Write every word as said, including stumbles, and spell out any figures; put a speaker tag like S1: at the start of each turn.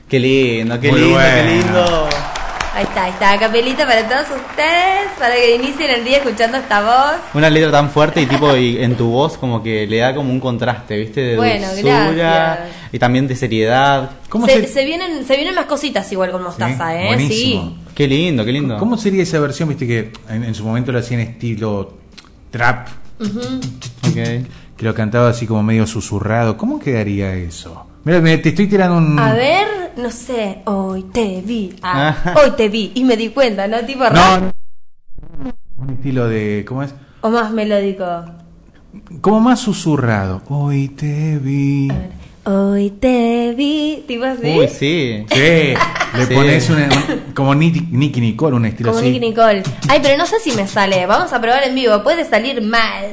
S1: Qué lindo, qué
S2: Muy
S1: lindo,
S2: buena.
S1: qué lindo.
S3: Ahí está, ahí está, capelita para todos ustedes, para que inicien el día escuchando esta voz.
S1: Una letra tan fuerte y tipo y en tu voz como que le da como un contraste, ¿viste? De
S3: Bueno,
S1: dulzura
S3: gracias.
S1: y también de seriedad.
S2: ¿Cómo
S3: Se,
S2: se-
S3: se vienen, se vienen más cositas igual con Mostaza,
S2: Sí,
S3: ¿eh?
S2: buenísimo.
S3: Sí.
S1: Qué lindo, qué lindo.
S2: ¿Cómo sería esa versión? Viste que en, en su momento lo hacían estilo trap,
S1: Ok.
S2: que lo cantaba así como medio susurrado. ¿Cómo quedaría eso? Mira, me- te estoy tirando un...
S3: A ver, no sé, hoy te vi, ah,
S1: Ajá.
S3: hoy te vi y me di cuenta, ¿no? Tipo rap
S2: No, no. Un estilo de... ¿Cómo es?
S3: o más melódico.
S2: Como más susurrado. Hoy te vi.
S3: Hoy te vi, tipo así.
S1: Uy, sí.
S2: Sí, le
S1: Sí.
S2: pones una, un- como Nicky, Nicky Nicole, un estilo
S3: Como
S2: así.
S3: Nicky Nicole. Ay, pero no sé si me sale. Vamos a probar en vivo. Puede salir mal.